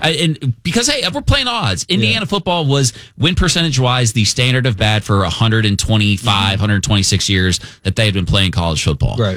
And because, hey, we're playing odds. Indiana football was, win percentage-wise, the standard of bad for 125, 126 years that they had been playing college football. Right.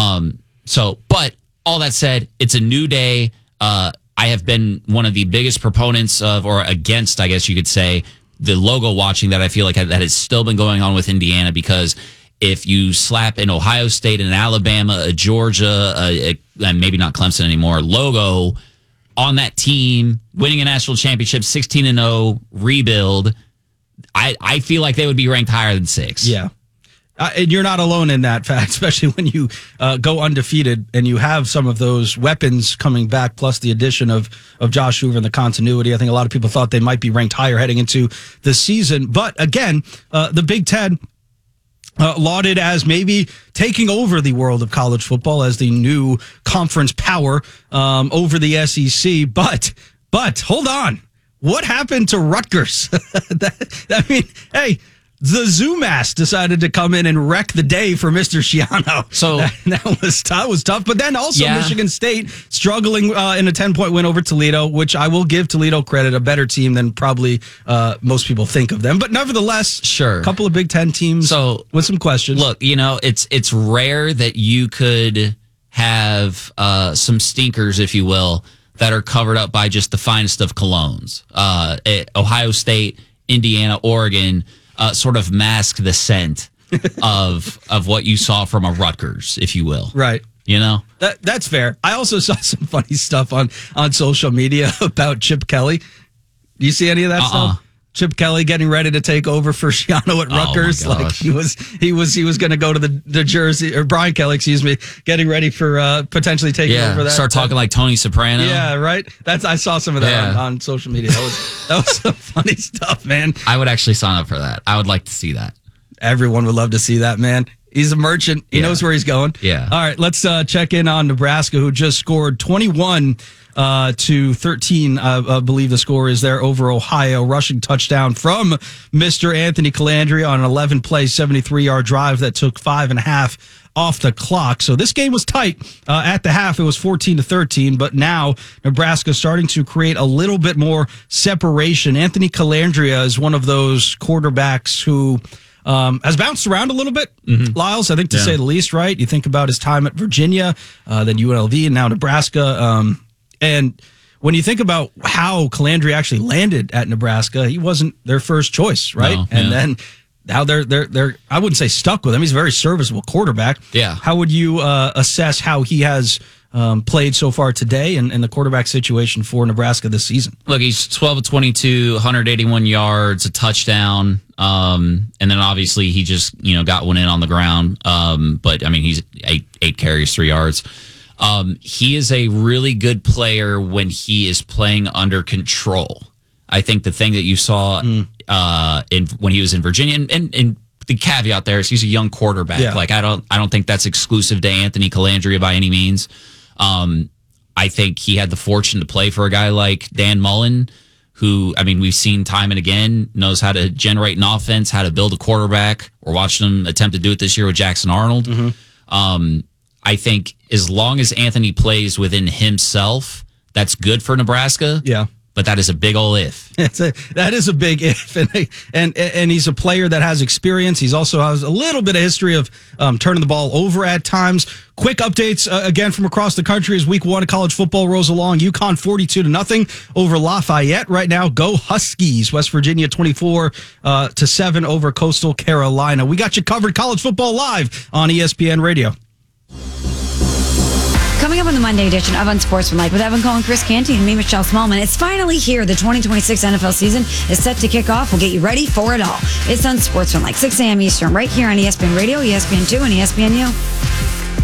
But all that said, it's a new day. I have been one of the biggest proponents of, or against, I guess you could say, the logo watching that I feel like that has still been going on with Indiana, because if you slap an Ohio State, an Alabama, a Georgia, and maybe not Clemson anymore, logo on that team, winning a national championship, 16-0, rebuild, I feel like they would be ranked higher than 6. Yeah. And you're not alone in that fact, especially when you go undefeated and you have some of those weapons coming back, plus the addition of Josh Hoover and the continuity. I think a lot of people thought they might be ranked higher heading into the season. But again, the Big Ten lauded as maybe taking over the world of college football as the new conference power over the SEC. But hold on. What happened to Rutgers? Hey, the Zoomass decided to come in and wreck the day for Mr. Schiano. So that was tough. But then also Michigan State struggling in a 10-point win over Toledo, which I will give Toledo credit, a better team than probably most people think of them. But nevertheless, sure, a couple of Big Ten teams with some questions. Look, it's rare that you could have some stinkers, if you will, that are covered up by just the finest of colognes. Ohio State, Indiana, Oregon sort of mask the scent of what you saw from a Rutgers, if you will. Right. You know? That's fair. I also saw some funny stuff on social media about Chip Kelly. Do you see any of that stuff? Chip Kelly getting ready to take over for Schiano at Rutgers. Like he was going to go to the Jersey, or Brian Kelly, excuse me, getting ready for potentially taking over that. Start talking like Tony Soprano. Yeah, right. I saw some of that on social media. That was some funny stuff, man. I would actually sign up for that. I would like to see that. Everyone would love to see that, man. He's a merchant. He knows where he's going. Yeah. All right, let's check in on Nebraska, who just scored 21 to 13, I believe the score is there, over Ohio. Rushing touchdown from Mr. Anthony Calandria on an 11-play, 73-yard drive that took 5.5 off the clock. So this game was tight. At the half, it was 14-13, but now Nebraska starting to create a little bit more separation. Anthony Calandria is one of those quarterbacks who has bounced around a little bit, Lyles, I think, to say the least, right? You think about his time at Virginia, then UNLV, and now Nebraska. And when you think about how Calandria actually landed at Nebraska, he wasn't their first choice, right? No, then now they're I wouldn't say stuck with him. He's a very serviceable quarterback. Yeah. How would you assess how he has played so far today and the quarterback situation for Nebraska this season? Look, he's 12 of 22, 181 yards, a touchdown. And then obviously he just, got one in on the ground. But I mean, he's eight carries, 3 yards. He is a really good player when he is playing under control. I think the thing that you saw when he was in Virginia, and the caveat there is he's a young quarterback. Yeah. Like I don't think that's exclusive to Anthony Calandria by any means. I think he had the fortune to play for a guy like Dan Mullen, who, I mean, we've seen time and again, knows how to generate an offense, how to build a quarterback. We're watching him attempt to do it this year with Jackson Arnold. I think as long as Anthony plays within himself, that's good for Nebraska. Yeah. But that is a big ol' if. That is a big if, and he's a player that has experience. He's also has a little bit of history of turning the ball over at times. Quick updates again from across the country as Week 1 of college football rolls along. UConn 42-0 over Lafayette right now. Go Huskies. West Virginia 24-7 over Coastal Carolina. We got you covered. College football live on ESPN Radio. Coming up on the Monday edition of Unsportsmanlike with Evan Cohen, Chris Canty, and me, Michelle Smallman. It's finally here. The 2026 NFL season is set to kick off. We'll get you ready for it all. It's Unsportsmanlike, 6 a.m. Eastern, right here on ESPN Radio, ESPN2, and ESPNU.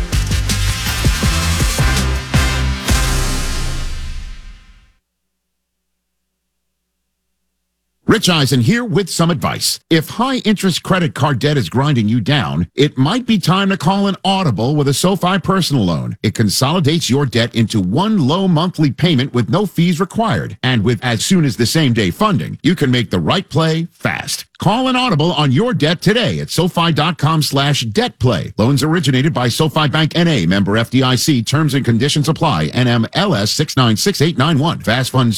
Rich Eisen here with some advice. If high-interest credit card debt is grinding you down, it might be time to call an audible with a SoFi personal loan. It consolidates your debt into one low monthly payment with no fees required. And with as soon as the same-day funding, you can make the right play fast. Call an audible on your debt today at SoFi.com/debtplay. Loans originated by SoFi Bank N.A., member FDIC. Terms and conditions apply. NMLS 696891. Fast Funds